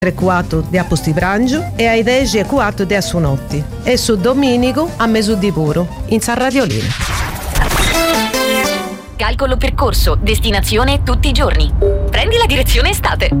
4 di Apostibrangiu e ai 10:04 di Assunotti e su Domenico a Mesudì Puro in San Radiolino. Calcolo percorso, destinazione tutti i giorni. Prendi la direzione estate.